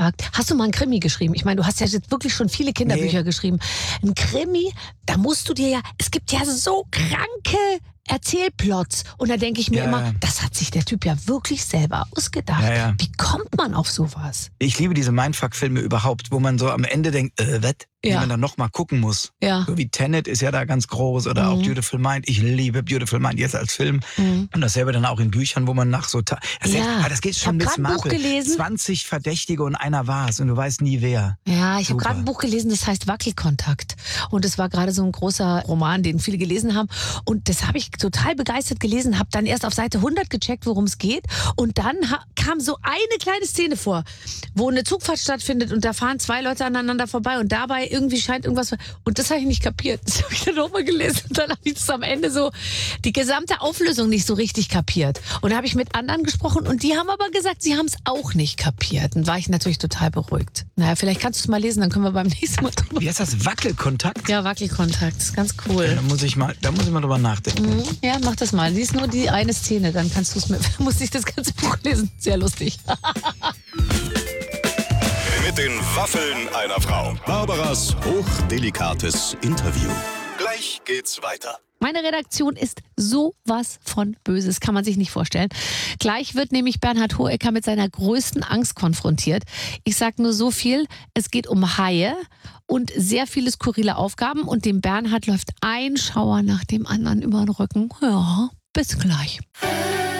gefragt, hast du mal einen Krimi geschrieben? Ich meine, du hast ja jetzt wirklich schon viele Kinderbücher geschrieben. Ein Krimi, da musst du dir ja, es gibt ja so kranke Erzählplots. Und da denke ich mir immer, das hat sich der Typ ja wirklich selber ausgedacht. Ja. Wie kommt man auf sowas? Ich liebe diese Mindfuck-Filme überhaupt, wo man so am Ende denkt, was? Die man dann nochmal gucken muss. Ja. So wie Tenet ist ja da ganz groß oder auch Beautiful Mind. Ich liebe Beautiful Mind jetzt als Film. Und dasselbe dann auch in Büchern, wo man nach so... Das geht schon mit Marvel. 20 Verdächtige und einer war's und du weißt nie wer. Ja, ich habe gerade ein Buch gelesen, das heißt Wackelkontakt. Und es war gerade so ein großer Roman, den viele gelesen haben. Und das habe ich total begeistert gelesen, habe dann erst auf Seite 100 gecheckt, worum es geht. Und dann kam so eine kleine Szene vor, wo eine Zugfahrt stattfindet und da fahren zwei Leute aneinander vorbei und dabei irgendwie scheint irgendwas... Und das habe ich nicht kapiert. Das habe ich dann nochmal gelesen und dann habe ich das am Ende so, die gesamte Auflösung nicht so richtig kapiert. Und da habe ich mit anderen gesprochen und die haben aber gesagt, sie haben es auch nicht kapiert. Und war ich natürlich total beruhigt. Naja, vielleicht kannst du es mal lesen, dann können wir beim nächsten Mal drüber... Wie heißt das? Wackelkontakt? Ja, Wackelkontakt. Das ist ganz cool. Ja, da muss ich mal drüber nachdenken. Ja, mach das mal. Lies nur die eine Szene, dann kannst du es musst nicht das ganze Buch lesen. Sehr lustig. Mit den Waffeln einer Frau. Barbaras hochdelikates Interview. Gleich geht's weiter. Meine Redaktion ist sowas von Böses, kann man sich nicht vorstellen. Gleich wird nämlich Bernhard Hohecker mit seiner größten Angst konfrontiert. Ich sag nur so viel, es geht um Haie und sehr viele skurrile Aufgaben und dem Bernhard läuft ein Schauer nach dem anderen über den Rücken. Ja, bis gleich.